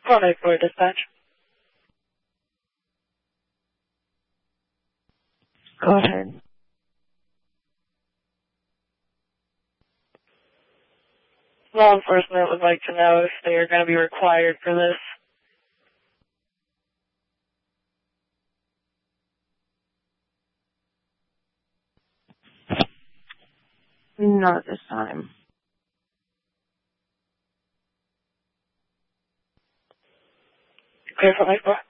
Contact for dispatch. Go ahead. Law enforcement would like to know if they are going to be required for this. Not at this time. Clear for my floor.